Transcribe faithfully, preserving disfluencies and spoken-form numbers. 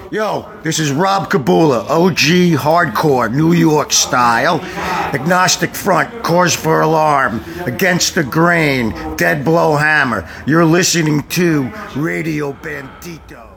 Yo, this is Rob Kabula, O G hardcore, New York style. Agnostic front, cause for alarm, against the grain, dead blow hammer. You're listening to Radio Bandito.